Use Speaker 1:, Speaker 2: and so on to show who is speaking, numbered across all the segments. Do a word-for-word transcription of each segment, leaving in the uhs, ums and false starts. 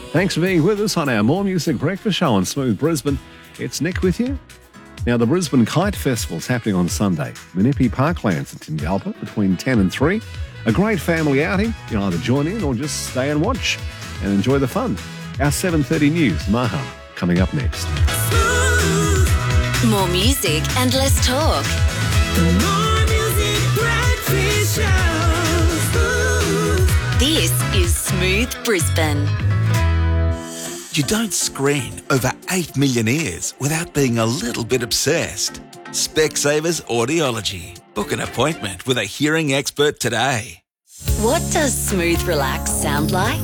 Speaker 1: Thanks for being with us on our More Music Breakfast Show on Smooth Brisbane. It's Nick with you. Now, the Brisbane Kite Festival is happening on Sunday. Minipi Parklands in Tingalpa between ten and three. A great family outing. You can either join in or just stay and watch and enjoy the fun. Our seven thirty news, Maha, coming up next.
Speaker 2: More music and less talk.
Speaker 3: More Music Breakfast Show.
Speaker 2: This is Smooth Brisbane.
Speaker 4: You don't screen over eight million ears without being a little bit obsessed. Specsavers Audiology. Book an appointment with a hearing expert today.
Speaker 2: What does Smooth Relax sound like?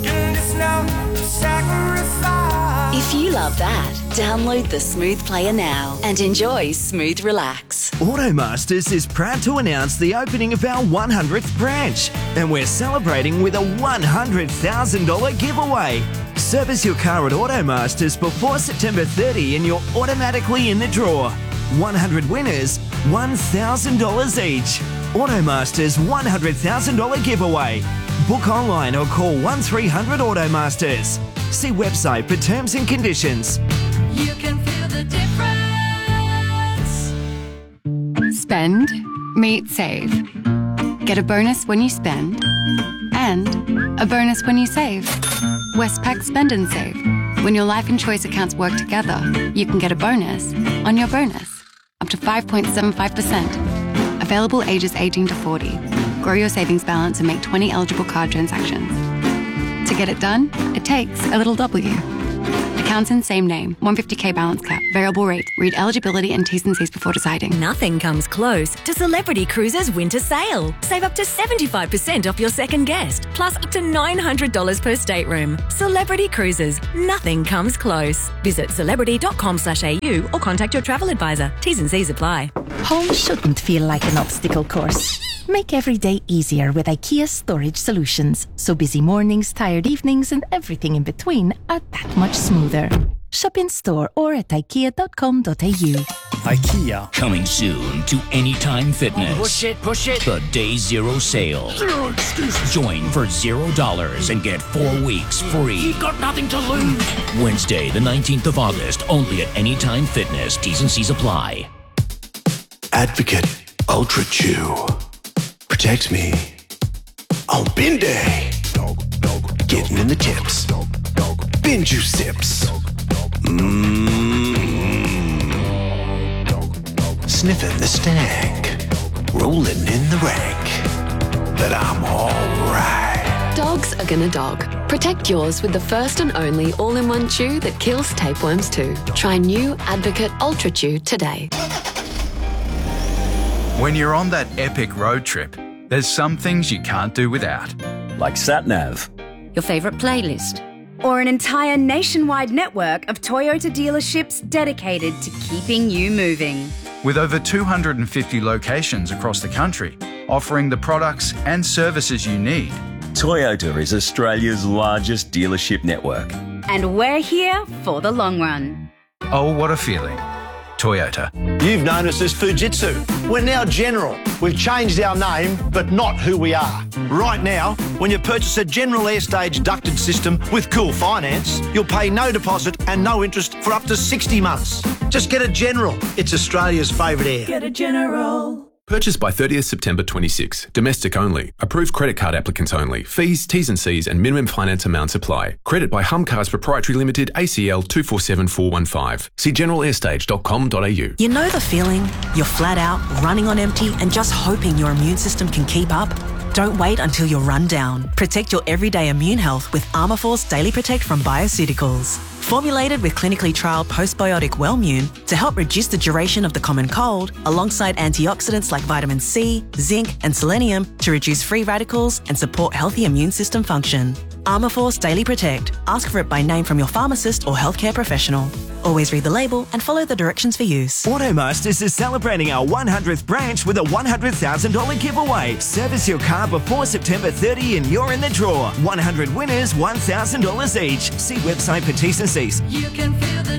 Speaker 2: If you love that, download the Smooth Player now and enjoy Smooth Relax.
Speaker 5: Automasters is proud to announce the opening of our one hundredth branch, and we're celebrating with a one hundred thousand dollars giveaway. Service your car at Automasters before September thirtieth and you're automatically in the draw. one hundred winners, one thousand dollars each. Automasters one hundred thousand dollars giveaway. Book online or call one three hundred Automasters. See website for terms and conditions.
Speaker 3: You can feel the difference.
Speaker 6: Spend, meet, save. Get a bonus when you spend and a bonus when you save. Westpac Spend and Save. When your life and choice accounts work together, you can get a bonus on your bonus, up to five point seven five percent. Available ages eighteen to forty. Grow your savings balance and make twenty eligible card transactions. To get it done, it takes a little W. Accounts in same name, one hundred fifty thousand balance cap, variable rate. Read eligibility and T's and C's before deciding.
Speaker 7: Nothing comes close to Celebrity Cruises Winter Sale. Save up to seventy-five percent off your second guest, plus up to nine hundred dollars per stateroom. Celebrity Cruises, nothing comes close. Visit celebrity.com slash AU or contact your travel advisor. T's and C's apply.
Speaker 8: Home shouldn't feel like an obstacle course. Make every day easier with IKEA Storage Solutions, so busy mornings, tired evenings and everything in between are that much smoother. Shop in store or at ikea dot com dot a u.
Speaker 9: IKEA. Coming soon to Anytime Fitness.
Speaker 10: Push it, push it.
Speaker 9: The Day Zero Sale.
Speaker 10: Zero excuses.
Speaker 9: Join for zero dollars and get four weeks free.
Speaker 10: You've got nothing to lose.
Speaker 9: Wednesday, the nineteenth of August, only at Anytime Fitness. T's and C's apply.
Speaker 11: Advocate Ultra Chew. Protect me on bin day. Getting in the tips. Bin juice sips. Mmm. Sniffing the stank. Rolling in the rank. But I'm alright.
Speaker 12: Dogs are gonna dog. Protect yours with the first and only all-in-one chew that kills tapeworms too. Try new Advocate Ultra Chew today.
Speaker 13: When you're on that epic road trip, there's some things you can't do without.
Speaker 14: Like SatNav.
Speaker 15: Your favourite playlist. Or an entire nationwide network of Toyota dealerships dedicated to keeping you moving.
Speaker 13: With over two hundred fifty locations across the country, offering the products and services you need.
Speaker 14: Toyota is Australia's largest dealership network.
Speaker 15: And we're here for the long run.
Speaker 13: Oh, what a feeling. Toyota.
Speaker 16: You've known us as Fujitsu. We're now General. We've changed our name, but not who we are. Right now, when you purchase a General Airstage ducted system with Cool Finance, you'll pay no deposit and no interest for up to sixty months. Just get a General. It's Australia's favourite air.
Speaker 3: Get a General.
Speaker 17: Purchased by thirtieth September twenty-six. Domestic only. Approved credit card applicants only. Fees, T's and C's and minimum finance amounts apply. Credit by Humcars Proprietary Limited, A C L two four seven four one five. See general airstage dot com dot a u.
Speaker 7: You know the feeling? You're flat out, running on empty and just hoping your immune system can keep up? Don't wait until you're run down. Protect your everyday immune health with Armourforce Daily Protect from Bioceuticals. Formulated with clinically trialled postbiotic Wellmune to help reduce the duration of the common cold, alongside antioxidants like vitamin C, zinc and selenium to reduce free radicals and support healthy immune system function. Armourforce Daily Protect. Ask for it by name from your pharmacist or healthcare professional. Always read the label and follow the directions for use.
Speaker 5: Automasters is celebrating our one hundredth branch with a one hundred thousand dollars giveaway. Service your car before September thirtieth and you're in the draw. one hundred winners, one thousand dollars each. See website for T's and C's.
Speaker 3: You can feel the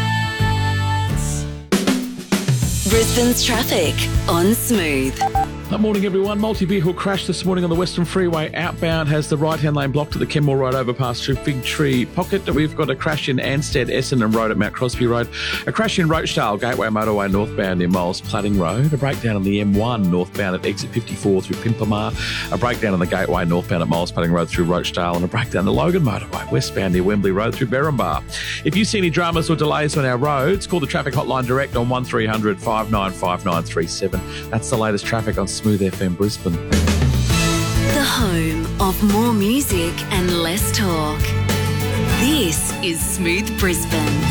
Speaker 3: difference.
Speaker 2: Brisbane's traffic on Smooth.
Speaker 18: Good morning, everyone. Multi-vehicle crash this morning on the Western Freeway. Outbound has the right-hand lane blocked at the Kenmore Road overpass through Fig Tree Pocket. We've got a crash in Anstead, Essendon Road at Mount Crosby Road. A crash in Rochdale, Gateway Motorway northbound near Moles Platting Road. A breakdown on the M one northbound at exit fifty-four through Pimpamar. A breakdown on the Gateway northbound at Moles Platting Road through Rochdale. And a breakdown on the Logan Motorway westbound near Wembley Road through Berrinbar. If you see any dramas or delays on our roads, call the traffic hotline direct on one three hundred five nine five nine three seven. That's the latest traffic on Smooth F M Brisbane.
Speaker 2: The home of more music and less talk. This is Smooth Brisbane.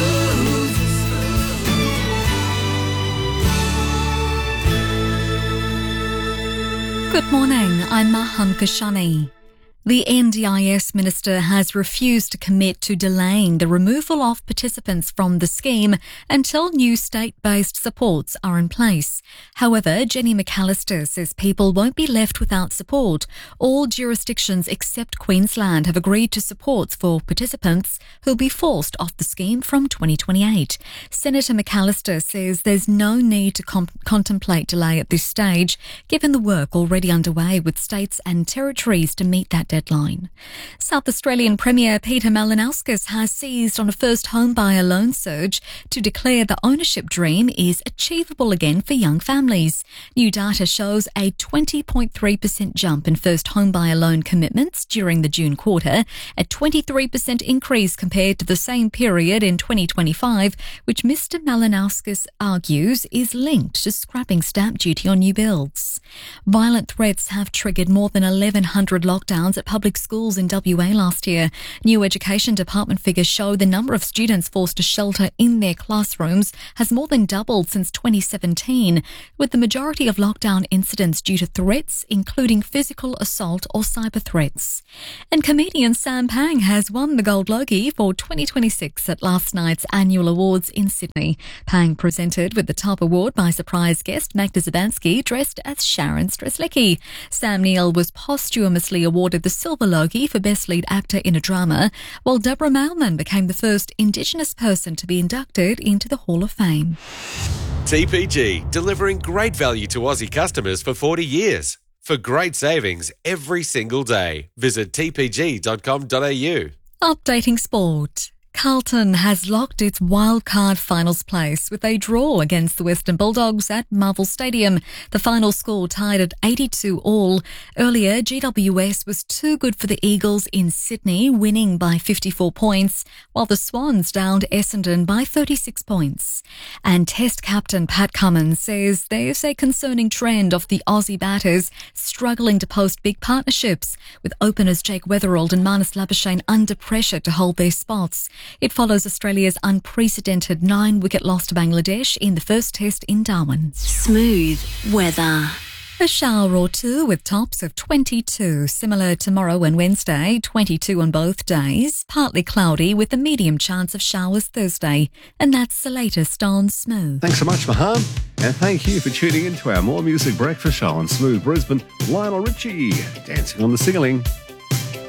Speaker 19: Good morning, I'm Maham Kashani. The N D I S Minister has refused to commit to delaying the removal of participants from the scheme until new state-based supports are in place. However, Jenny McAllister says people won't be left without support. All jurisdictions except Queensland have agreed to supports for participants who'll be forced off the scheme from twenty twenty-eight. Senator McAllister says there's no need to com- contemplate delay at this stage, given the work already underway with states and territories to meet that deadline. Deadline. South Australian Premier Peter Malinauskas has seized on a first home buyer loan surge to declare the ownership dream is achievable again for young families. New data shows a twenty point three percent jump in first home buyer loan commitments during the June quarter, a twenty-three percent increase compared to the same period in twenty twenty-five, which Mister Malinauskas argues is linked to scrapping stamp duty on new builds. Violent threats have triggered more than eleven hundred lockdowns at public schools in W A last year. New Education Department figures show the number of students forced to shelter in their classrooms has more than doubled since twenty seventeen, with the majority of lockdown incidents due to threats, including physical assault or cyber threats. And comedian Sam Pang has won the Gold Logie for twenty twenty-six at last night's annual awards in Sydney. Pang presented with the top award by surprise guest Magda Zabansky, dressed as Sharon Streslecki. Sam Neill was posthumously awarded the Silver Logie for Best Lead Actor in a Drama, while Deborah Mailman became the first Indigenous person to be inducted into the Hall of Fame.
Speaker 20: T P G, delivering great value to Aussie customers for forty years. For great savings every single day, visit t p g dot com dot a u.
Speaker 19: Updating sport. Carlton has locked its wildcard finals place with a draw against the Western Bulldogs at Marvel Stadium. The final score tied at eighty-two all. Earlier, G W S was too good for the Eagles in Sydney, winning by fifty-four points, while the Swans downed Essendon by thirty-six points. And Test captain Pat Cummins says there's a concerning trend of the Aussie batters struggling to post big partnerships, with openers Jake Weatherald and Marnus Labuschagne under pressure to hold their spots. It follows Australia's unprecedented nine-wicket loss to Bangladesh in the first test in Darwin.
Speaker 2: Smooth weather.
Speaker 19: A shower or two with tops of twenty-two, similar tomorrow and Wednesday, twenty-two on both days. Partly cloudy with a medium chance of showers Thursday. And that's the latest on Smooth.
Speaker 1: Thanks so much, Maham. And thank you for tuning in to our More Music Breakfast Show on Smooth Brisbane. Lionel Richie, dancing on the ceiling.